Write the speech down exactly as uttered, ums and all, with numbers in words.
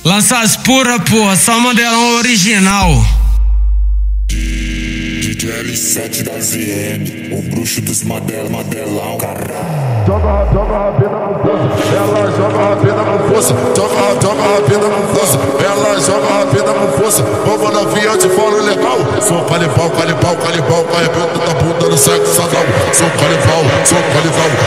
Lança as pura, porra, só modelão original. D J L sete da Z M, o bruxo dos Madela, Madelão, caralho. Joga, joga a rabeta no poço, ela joga a rabeta no poço. Joga, joga a rabeta no poço, ela joga a rabeta no poço. Vamos na via de fora legal. Sou canibal, canibal, canibal, arrebento da bunda no sexo anal. Sou canibal, sou canibal,